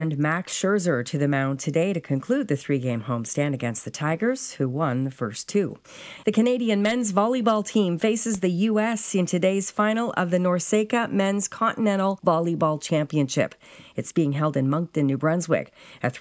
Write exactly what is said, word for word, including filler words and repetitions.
Max Scherzer to the mound today to conclude the three-game homestand against the Tigers, who won the first two. The Canadian men's volleyball team faces the U S in today's final of the NORCECA Men's Continental Volleyball Championship. It's being held in Moncton, New Brunswick. A